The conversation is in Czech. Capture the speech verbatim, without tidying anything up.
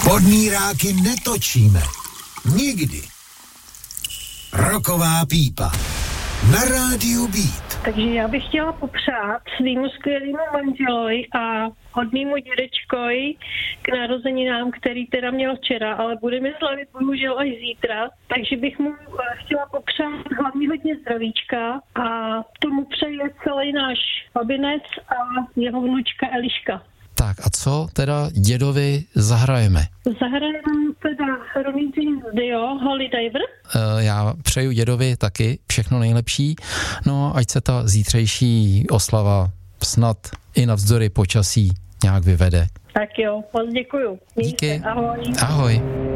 Podmíráky netočíme. Nikdy. Roková pípa. Na rádiu Beat. Takže já bych chtěla popřát svýmu skvělému manželovi a hodnýmu dědečkovi k narozeninám, který teda měl včera, ale bude mi slavit bohužel až zítra. Takže bych mu chtěla popřát hlavně hodně zdravíčka a tomu přeje celý náš babinec a jeho vnučka Eliška. Tak a co teda dědovi zahrajeme? Zahrajeme teda Ronnie James Dio, Holy Diver. E, já přeju dědovi taky všechno nejlepší, no ať se ta zítřejší oslava snad i navzdory počasí nějak vyvede. Tak jo, moc děkuju. Díky. Ahoj. Ahoj.